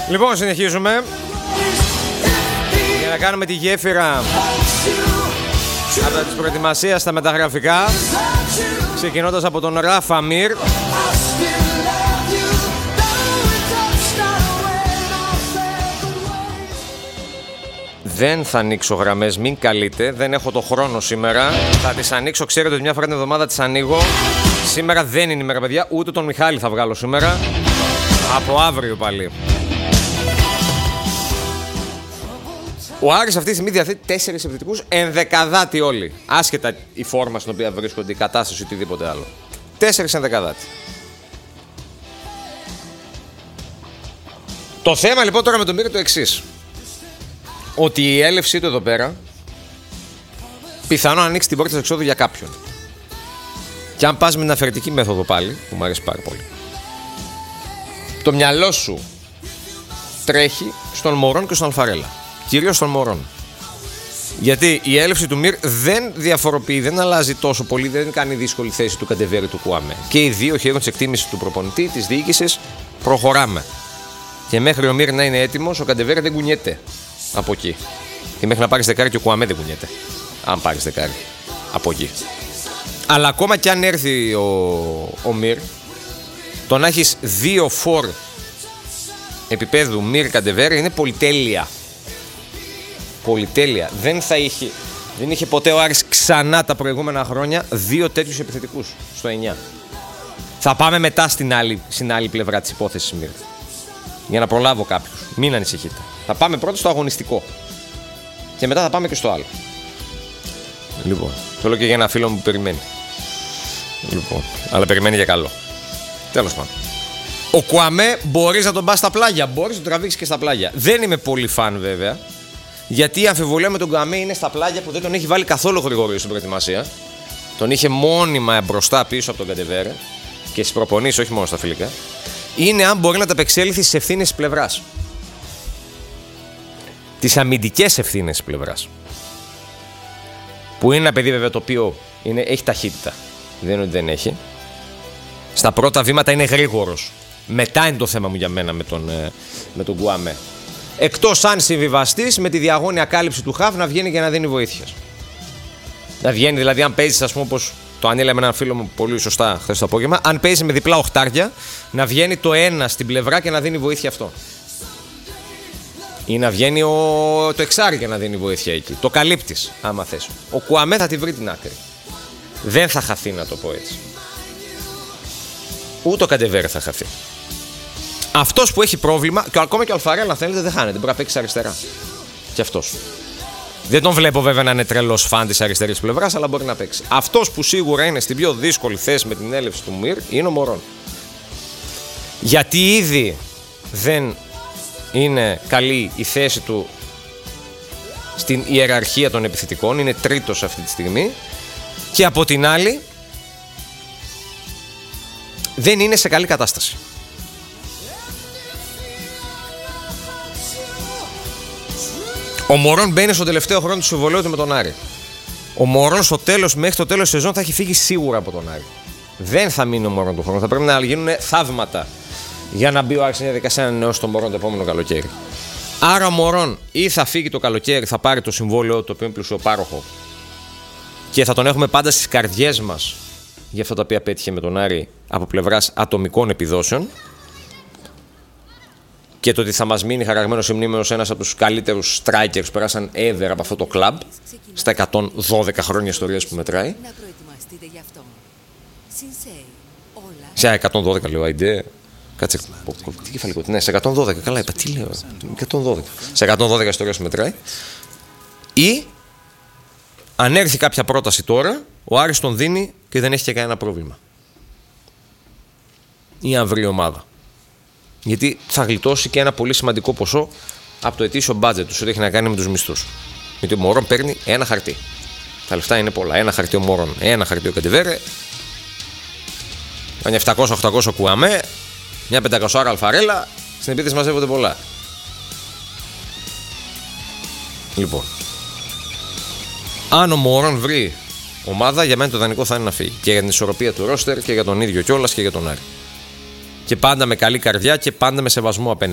Λοιπόν, συνεχίζουμε για να κάνουμε τη γέφυρα από τις προετοιμασίες στα μεταγραφικά, ξεκινώντας από τον Ράφα Μιρ. Δεν θα ανοίξω γραμμές, μην καλείτε, δεν έχω το χρόνο σήμερα. Θα τις ανοίξω, ξέρετε ότι μια φορά την εβδομάδα τις ανοίγω. Σήμερα δεν είναι ημέρα, παιδιά, ούτε τον Μιχάλη θα βγάλω σήμερα. Από αύριο πάλι. Ο Άρης αυτή τη στιγμή διαθέτει 4 επιθετικούς, ενδεκαδάτη όλοι. Άσχετα η φόρμα στην οποία βρίσκονται, η κατάσταση ή οτιδήποτε άλλο. 4 ενδεκαδάτη. Το θέμα λοιπόν τώρα με τον Μίρ είναι το εξής. Ότι η έλευσή του εδώ πέρα πιθανόν ανοίξει την πόρτα της εξόδου για κάποιον. Και αν πας με την αφαιρετική μέθοδο πάλι, που μου αρέσει πάρα πολύ, το μυαλό σου τρέχει στον Μωρόν και στον Αλφαρέλα. Κυρίως στον Μωρόν. Γιατί η έλευση του Μιρ δεν διαφοροποιεί, δεν αλλάζει τόσο πολύ, δεν κάνει δύσκολη θέση του Καντεβέρη του Κουάμε. Και οι δύο χαίρουν της εκτίμησης του προπονητή, της διοίκησης, προχωράμε. Και μέχρι ο Μιρ να είναι έτοιμος, ο Καντεβέρη δεν κουνιέται από εκεί. Και μέχρι να πάρεις δεκάρι και ο Κουάμε δεν κουνιέται. Αν πάρεις δεκάρι από εκεί. Αλλά ακόμα κι αν έρθει ο Μιρ, το να έχεις 2 φορ επίπεδου Μιρ Καντεβέρη είναι πολυτέλεια. Πολυτέλεια. Δεν είχε ποτέ ο Άρης ξανά τα προηγούμενα χρόνια 2 τέτοιους επιθετικούς στο 9. Θα πάμε μετά στην άλλη πλευρά της υπόθεσης Μιρ. Για να προλάβω κάποιους. Μην ανησυχείτε. Θα πάμε πρώτα στο αγωνιστικό. Και μετά θα πάμε και στο άλλο. Λοιπόν, το λέω και για ένα φίλο μου που περιμένει. Λοιπόν, αλλά περιμένει για καλό. Τέλος πάντων. Ο Κουαμέ μπορείς να τον πας στα πλάγια. Μπορείς να τον τραβήξεις και στα πλάγια. Δεν είμαι πολύ φαν βέβαια. Γιατί η αμφιβολία με τον Κουαμέ είναι στα πλάγια που δεν τον έχει βάλει καθόλου Γρηγόριο στην προετοιμασία. Τον είχε μόνιμα μπροστά πίσω από τον Καντεβέρε και στις προπονήσεις, όχι μόνο στα φιλικά. Είναι αν μπορεί να τα απεξέλθει στις ευθύνες της πλευράς. Τις αμυντικές ευθύνες της πλευράς. Που είναι ένα παιδί βέβαια το οποίο έχει ταχύτητα. Δεν είναι ότι δεν έχει. Στα πρώτα βήματα είναι γρήγορος. Μετά είναι το θέμα μου για μένα με τον Κουαμέ. Εκτός αν συμβιβαστείς με τη διαγώνια κάλυψη του χαφ να βγαίνει και να δίνει βοήθεια. Να βγαίνει δηλαδή, αν παίζεις, ας πούμε, όπως το ανήλα με έναν φίλο μου πολύ σωστά χθες το απόγευμα, αν παίζει με διπλά οχτάρια, να βγαίνει το ένα στην πλευρά και να δίνει βοήθεια αυτό. Ή να βγαίνει το εξάρι και να δίνει βοήθεια εκεί. Το καλύπτεις, άμα θες. Ο Κουαμέ θα τη βρει την άκρη. Δεν θα χαθεί, να το πω έτσι. Ούτε ο Καντεβέρε θα χαθεί. Αυτός που έχει πρόβλημα, και ακόμα και ο Αλφαρέλα, αν θέλετε, δεν χάνεται. Μπορεί να παίξει αριστερά. Και αυτός. Δεν τον βλέπω βέβαια να είναι τρελός φαν της αριστερής πλευράς, αλλά μπορεί να παίξει. Αυτός που σίγουρα είναι στην πιο δύσκολη θέση με την έλευση του Μιρ είναι ο Μωρόν. Γιατί ήδη δεν είναι καλή η θέση του στην ιεραρχία των επιθετικών, είναι τρίτος αυτή τη στιγμή. Και από την άλλη, δεν είναι σε καλή κατάσταση. Ο Μωρόν μπαίνει στο τελευταίο χρόνο του συμβολαίου του με τον Άρη. Ο Μωρόν μέχρι το τέλος της σεζόν θα έχει φύγει σίγουρα από τον Άρη. Δεν θα μείνει ο Μωρόν του χρόνου. Θα πρέπει να γίνουν θαύματα για να μπει ο Άρης στην διαδικασία να ανανεώσει τον Μωρόν το επόμενο καλοκαίρι. Άρα ο Μωρόν ή θα φύγει το καλοκαίρι, θα πάρει το συμβόλαιο το οποίο είναι πλουσιοπάροχο και θα τον έχουμε πάντα στις καρδιές μας για αυτά τα οποία πέτυχε με τον Άρη από πλευράς ατομικών επιδόσεων. Και το ότι θα μας μείνει χαραγμένο σε μνήμη ως ένας από τους καλύτερους strikers που περάσαν ever από αυτό το κλαμπ στα 112 χρόνια ιστορίας που μετράει. Σε 112 λέω, Αϊντέ. Κάτσε, τι κεφαλικότητα. Ναι, σε 112, καλά είπα, τι λέω. 112. Σε 112 ιστορίας που μετράει. Ή, αν έρθει κάποια πρόταση τώρα, ο Άρης τον δίνει και δεν έχει και κανένα πρόβλημα. Ή αν βρει ομάδα. Γιατί θα γλιτώσει και ένα πολύ σημαντικό ποσό από το ετήσιο budget του, ό,τι έχει να κάνει με τους μισθούς. Γιατί ο Μωρόν παίρνει ένα χαρτί. Τα λεφτά είναι πολλά. Ένα χαρτί ο Μωρόν, ένα χαρτί ο Καντεβέρε, κάνει 700-800 Κουαμέ, μια 500 Αλφαρέλα. Στην επίθεση μαζεύονται πολλά. Λοιπόν, αν ο Μωρόν βρει ομάδα, για μένα το ιδανικό θα είναι να φύγει. Και για την ισορροπία του ρόστερ και για τον ίδιο κιόλας και για τον Άρη. Και πάντα με καλή καρδιά και πάντα με σεβασμό απέναντι.